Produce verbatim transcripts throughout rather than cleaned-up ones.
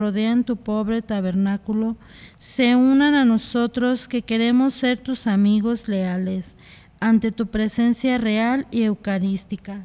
rodean tu pobre tabernáculo se unan a nosotros que queremos ser tus amigos leales ante tu presencia real y eucarística.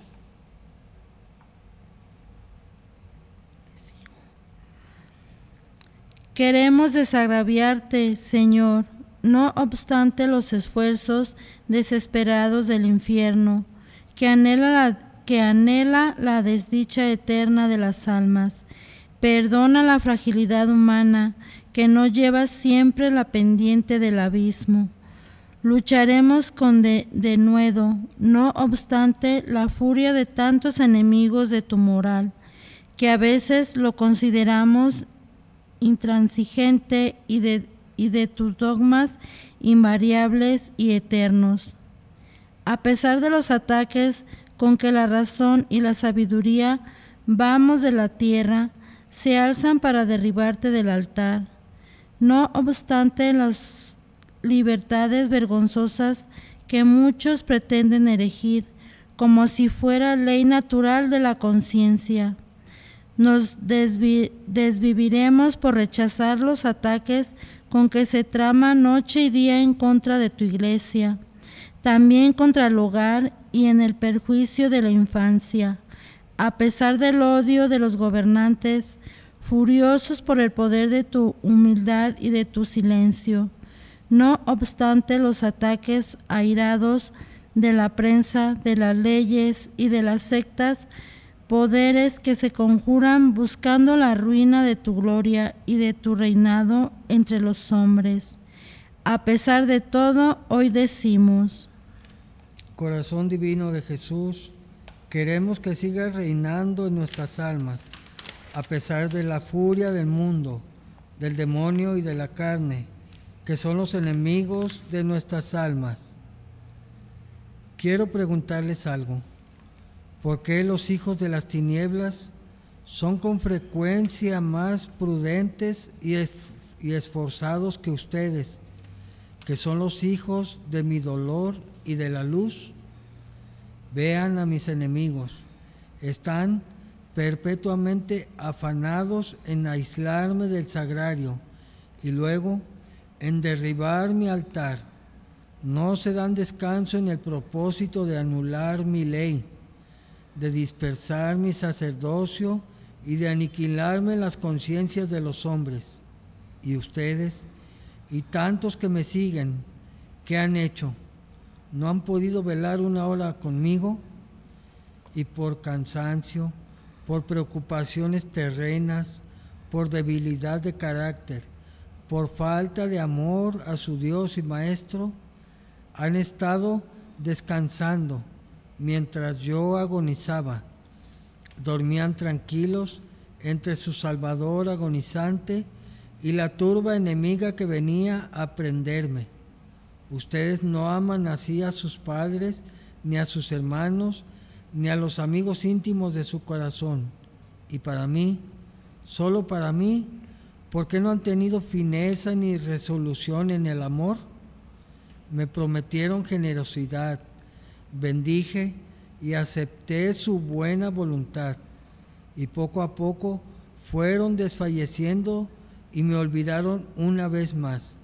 Queremos desagraviarte, Señor, no obstante los esfuerzos desesperados del infierno, que anhela la, que anhela la desdicha eterna de las almas. Perdona la fragilidad humana, que no lleva siempre la pendiente del abismo. Lucharemos con de, denuedo, no obstante la furia de tantos enemigos de tu moral, que a veces lo consideramos intransigente y de, y de tus dogmas invariables y eternos. A pesar de los ataques con que la razón y la sabiduría, vamos de la tierra, se alzan para derribarte del altar. No obstante las libertades vergonzosas que muchos pretenden erigir, como si fuera ley natural de la conciencia, nos desvi- desviviremos por rechazar los ataques con que se trama noche y día en contra de tu iglesia, también contra el hogar y en el perjuicio de la infancia, a pesar del odio de los gobernantes, furiosos por el poder de tu humildad y de tu silencio. No obstante los ataques airados de la prensa, de las leyes y de las sectas, poderes que se conjuran buscando la ruina de tu gloria y de tu reinado entre los hombres. A pesar de todo, hoy decimos: Corazón divino de Jesús, queremos que sigas reinando en nuestras almas, a pesar de la furia del mundo, del demonio y de la carne, que son los enemigos de nuestras almas. Quiero preguntarles algo. ¿Por qué los hijos de las tinieblas son con frecuencia más prudentes y, es, y esforzados que ustedes, que son los hijos de mi dolor y de la luz? Vean a mis enemigos, están perpetuamente afanados en aislarme del sagrario y luego en derribar mi altar. No se dan descanso en el propósito de anular mi ley, de dispersar mi sacerdocio y de aniquilarme las conciencias de los hombres. Y ustedes, y tantos que me siguen, ¿qué han hecho? ¿No han podido velar una hora conmigo? Y por cansancio, por preocupaciones terrenas, por debilidad de carácter, por falta de amor a su Dios y Maestro, han estado descansando mientras yo agonizaba. Dormían tranquilos entre su Salvador agonizante y la turba enemiga que venía a prenderme. Ustedes no aman así a sus padres, ni a sus hermanos, ni a los amigos íntimos de su corazón. Y para mí, solo para mí, ¿por qué no han tenido fineza ni resolución en el amor? Me prometieron generosidad, bendije y acepté su buena voluntad, y poco a poco fueron desfalleciendo y me olvidaron una vez más.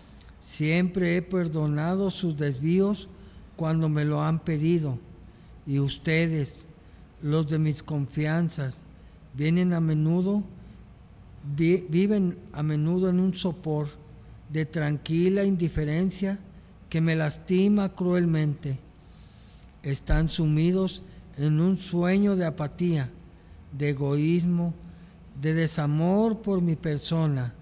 Siempre he perdonado sus desvíos cuando me lo han pedido, y ustedes, los de mis confianzas, vienen a menudo, vi, viven a menudo en un sopor de tranquila indiferencia que me lastima cruelmente. Están sumidos en un sueño de apatía, de egoísmo, de desamor por mi persona.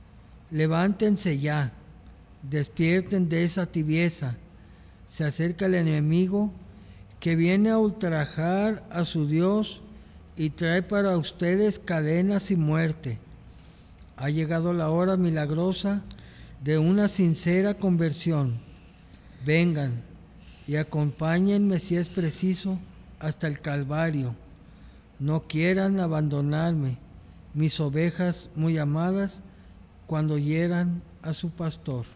Levántense ya, despierten de esa tibieza. Se acerca el enemigo que viene a ultrajar a su Dios y trae para ustedes cadenas y muerte. Ha llegado la hora milagrosa de una sincera conversión. Vengan y acompáñenme si es preciso hasta el Calvario. No quieran abandonarme, mis ovejas muy amadas, cuando hieran a su pastor.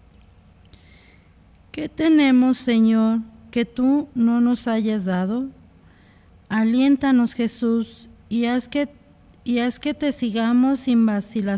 ¿Qué tenemos, Señor, que tú no nos hayas dado? Aliéntanos, Jesús, y haz que, y haz que te sigamos sin vacilación